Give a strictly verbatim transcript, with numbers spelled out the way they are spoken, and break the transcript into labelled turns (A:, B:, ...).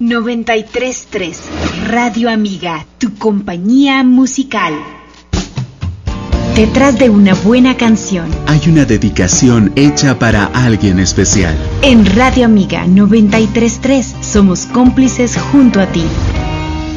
A: noventa y tres punto tres Radio Amiga, tu compañía musical. Detrás de una buena canción
B: hay una dedicación hecha para alguien especial.
A: En Radio Amiga noventa y tres punto tres somos cómplices junto a ti.